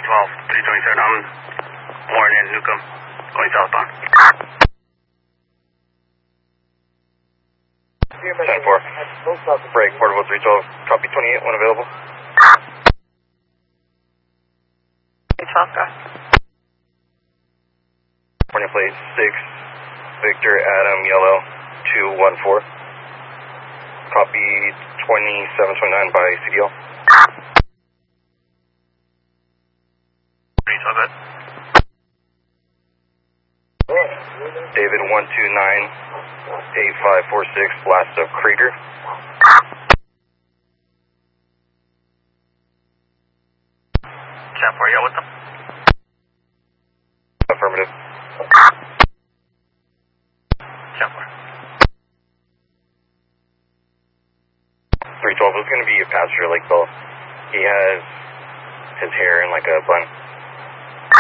327. I'm Warren and Newcomb, going southbound. 10-4. Break, portable 312. Copy 28, one available. 312, go. Warning plate 6, Victor Adam Yellow 214. Copy 2729 by CDL. 312, good. David 129-8546, last of Krieger. 10-4, yeah, with them. Affirmative. 10-4. 312 is going to be a passenger, like Bill. He has his hair in like a bun.